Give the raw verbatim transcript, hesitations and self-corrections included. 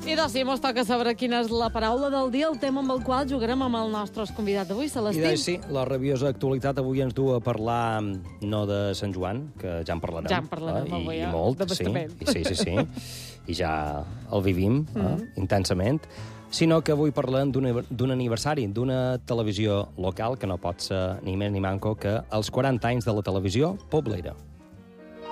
I doncs sí, mos toca saber quina és la paraula del dia, el tema amb el qual jugarem amb el nostre convidat d'avui, I Celestí. doncs sí, la rabiosa actualitat avui ens du a parlar no de Sant Joan, que ja en parlarem. Ja en parlarem eh? avui, I, eh? i molt, sí, D'abastament. i sí, sí, sí. I ja el vivim eh? Mm. intensament. Sinó que avui parlem d'un d'un aniversari d'una televisió local que no pot ser ni més ni manco que els quaranta anys de la televisió poblera.